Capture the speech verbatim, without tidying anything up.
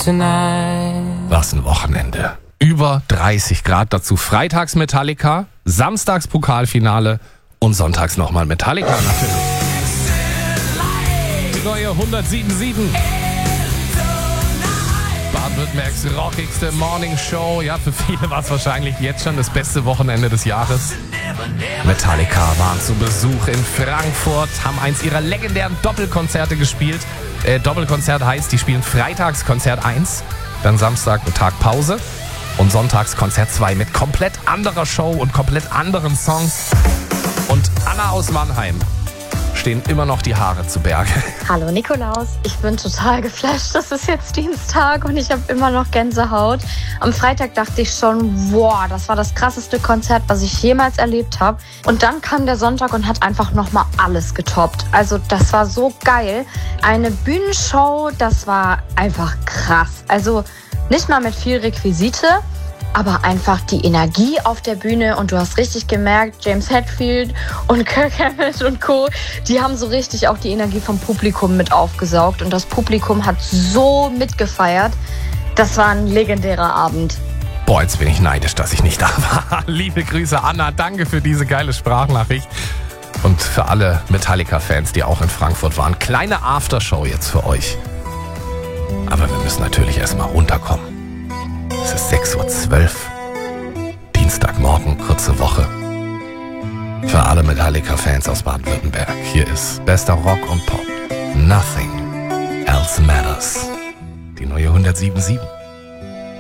tonight. Was ein Wochenende. Über dreißig Grad, dazu freitags Metallica, samstags Pokalfinale und sonntags nochmal Metallica natürlich. Die neue hundertsieben Komma sieben. Baden-Württembergs rockigste Morning Show. Ja, für viele war es wahrscheinlich jetzt schon das beste Wochenende des Jahres. Metallica waren zu Besuch in Frankfurt, haben eins ihrer legendären Doppelkonzerte gespielt. Äh, Doppelkonzert heißt, die spielen freitags Konzert eins, dann Samstag eine Tag Pause und sonntags Konzert zwei mit komplett anderer Show und komplett anderen Songs. Und Anna aus Mannheim stehen immer noch die Haare zu Berge. Hallo Nikolaus, ich bin total geflasht. Das ist jetzt Dienstag und ich habe immer noch Gänsehaut. Am Freitag dachte ich schon, wow, das war das krasseste Konzert, was ich jemals erlebt habe. Und dann kam der Sonntag und hat einfach nochmal alles getoppt. Also das war so geil. Eine Bühnenshow, das war einfach krass. Also nicht mal mit viel Requisite, aber einfach die Energie auf der Bühne und du hast richtig gemerkt, James Hetfield und Kirk Hammett und Co., die haben so richtig auch die Energie vom Publikum mit aufgesaugt und das Publikum hat so mitgefeiert. Das war ein legendärer Abend. Boah, jetzt bin ich neidisch, dass ich nicht da war. Liebe Grüße, Anna, danke für diese geile Sprachnachricht. Und für alle Metallica-Fans, die auch in Frankfurt waren, kleine Aftershow jetzt für euch. Aber wir müssen natürlich erstmal runterkommen. Es ist sechs Uhr zwölf. Dienstagmorgen, kurze Woche. Für alle Metallica-Fans aus Baden-Württemberg. Hier ist bester Rock und Pop. Nothing else matters. Die neue hundertsieben Komma sieben.